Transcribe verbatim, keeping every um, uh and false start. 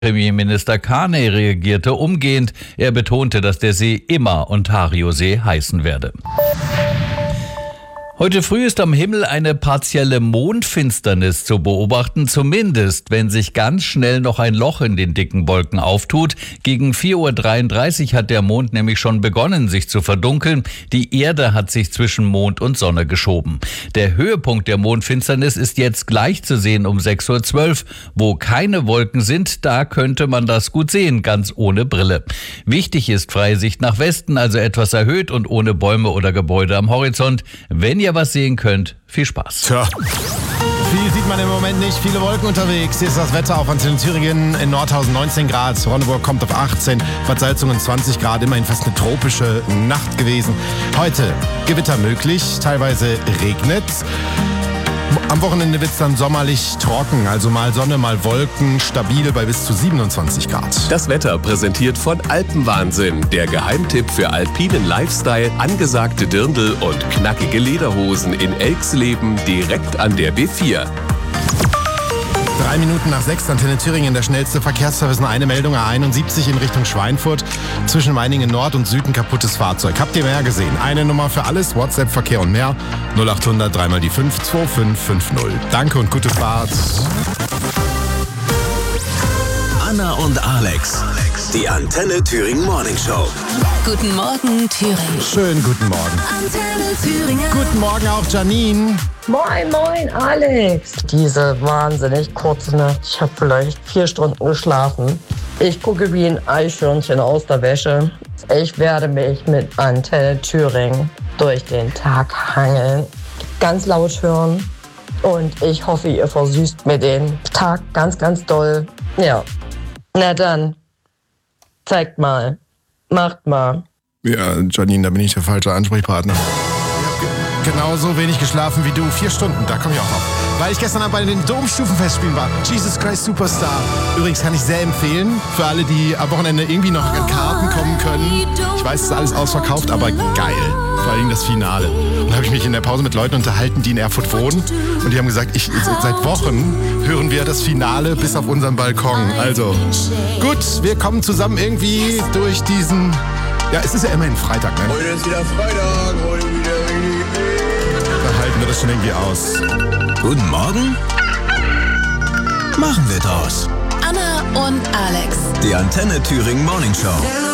Premierminister Carney reagierte umgehend. Er betonte, dass der See immer Ontario-See heißen werde. Heute früh ist am Himmel eine partielle Mondfinsternis zu beobachten, zumindest wenn sich ganz schnell noch ein Loch in den dicken Wolken auftut. Gegen vier Uhr dreiunddreißig hat der Mond nämlich schon begonnen, sich zu verdunkeln. Die Erde hat sich zwischen Mond und Sonne geschoben. Der Höhepunkt der Mondfinsternis ist jetzt gleich zu sehen um sechs Uhr zwölf. Wo keine Wolken sind, da könnte man das gut sehen, ganz ohne Brille. Wichtig ist freie Sicht nach Westen, also etwas erhöht und ohne Bäume oder Gebäude am Horizont. Wenn ihr was sehen könnt, viel Spaß. Tja. Viel sieht man im Moment nicht, viele Wolken unterwegs. Hier ist das Wetter auf Antenne Thüringen, in Nordhausen neunzehn Grad, Ronneburg kommt auf achtzehn, Bad Salzungen zwanzig Grad, immerhin fast eine tropische Nacht gewesen. Heute Gewitter möglich, teilweise regnet. Am Wochenende wird es dann sommerlich trocken, also mal Sonne, mal Wolken, stabil bei bis zu siebenundzwanzig Grad. Das Wetter präsentiert von Alpenwahnsinn, der Geheimtipp für alpinen Lifestyle, angesagte Dirndl und knackige Lederhosen in Elxleben direkt an der B vier. Drei Minuten nach sechs, Antenne Thüringen, der schnellste Verkehrsservice. Nur eine Meldung, A einundsiebzig in Richtung Schweinfurt. Zwischen Meiningen Nord und Süden kaputtes Fahrzeug. Habt ihr mehr gesehen? Eine Nummer für alles, WhatsApp, Verkehr und mehr. null achthundert, dreimal die fünf, zwei fünf fünf null. Danke und gute Fahrt. Anna und Alex, die Antenne Thüringen Morning Show. Guten Morgen, Thüringen. Schönen guten Morgen. Antenne Thüringen. Guten Morgen auch Janine. Moin, moin, Alex. Diese wahnsinnig kurze Nacht. Ich habe vielleicht vier Stunden geschlafen. Ich gucke wie ein Eichhörnchen aus der Wäsche. Ich werde mich mit Antenne Thüringen durch den Tag hangeln, ganz laut hören. Und ich hoffe, ihr versüßt mir den Tag ganz, ganz doll. Ja, na dann, zeigt mal, macht mal. Ja, Janine, da bin ich der falsche Ansprechpartner. Genauso wenig geschlafen wie du. Vier Stunden, da komme ich auch drauf. Weil ich gestern Abend bei den Domstufenfestspielen war. Jesus Christ Superstar. Übrigens kann ich sehr empfehlen, für alle, die am Wochenende irgendwie noch an Karten kommen können. Ich weiß, es ist alles ausverkauft, aber geil. Vor allem das Finale. Und da habe ich mich in der Pause mit Leuten unterhalten, die in Erfurt wohnen. Und die haben gesagt, ich, seit Wochen hören wir das Finale bis auf unseren Balkon. Also, gut, wir kommen zusammen irgendwie durch diesen... Ja, es ist ja immerhin Freitag, ne? Heute ist wieder Freitag, heute wieder... Da halten wir das schon irgendwie aus. Guten Morgen. Machen wir draus. Anna und Alex. Die Antenne Thüringen Morning Show.